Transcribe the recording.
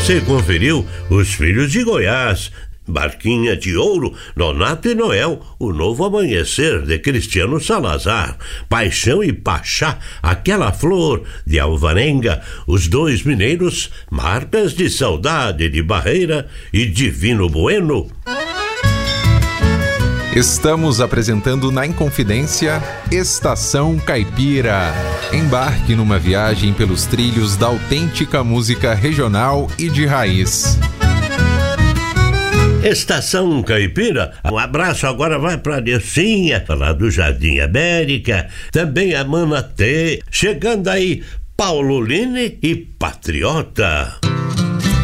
você conferiu Os Filhos de Goiás, Barquinha de Ouro, Nonato e Noel, O Novo Amanhecer, de Cristiano Salazar, Paixão e Pachá, Aquela Flor, de Alvarenga, Os Dois Mineiros, Marcas de Saudade, de Barreira e Divino Bueno. Estamos apresentando na Inconfidência Estação Caipira. Embarque numa viagem pelos trilhos da autêntica música regional e de raiz. Estação Caipira, um abraço agora vai pra Necinha, lá do Jardim América, também a Mana T, chegando aí Paulo Line e Patriota.